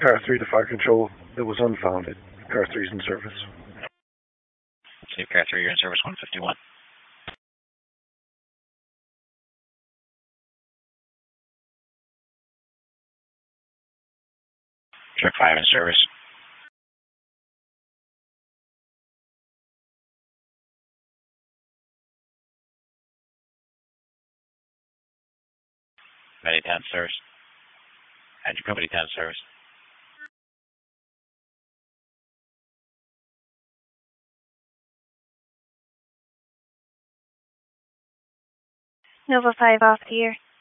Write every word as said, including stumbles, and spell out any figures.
Car three to fire control, that was unfounded. Car three's in service. Save Car three, you're in service one fifty-one. Truck five in service. Medi ten service. Engine company ten service. Nova five off the air.